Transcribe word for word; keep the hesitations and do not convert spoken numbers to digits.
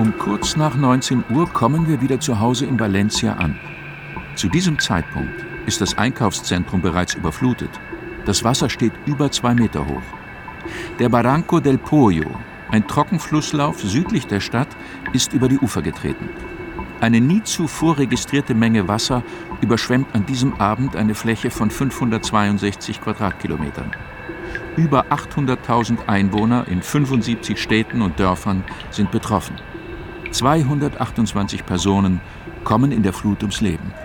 Um kurz nach neunzehn Uhr kommen wir wieder zu Hause in Valencia an. Zu diesem Zeitpunkt ist das Einkaufszentrum bereits überflutet. Das Wasser steht über zwei Meter hoch. Der Barranco del Pollo, ein Trockenflusslauf südlich der Stadt, ist über die Ufer getreten. Eine nie zuvor registrierte Menge Wasser überschwemmt an diesem Abend eine Fläche von fünfhundertzweiundsechzig Quadratkilometern. Über achthunderttausend Einwohner in fünfundsiebzig Städten und Dörfern sind betroffen. zweihundertachtundzwanzig Personen kommen in der Flut ums Leben.